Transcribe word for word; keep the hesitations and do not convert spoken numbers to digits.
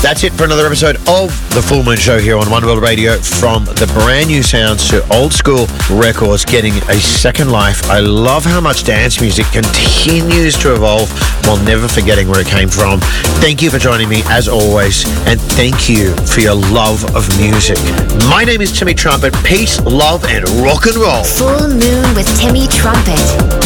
That's it for another episode of The Full Moon Show here on One World Radio. From the brand new sounds to old school records getting a second life. I love how much dance music continues to evolve while never forgetting where it came from. Thank you for joining me as always, and thank you for your love of music. My name is Timmy Trumpet. Peace, love, and rock and roll. Full Moon with Timmy Trumpet.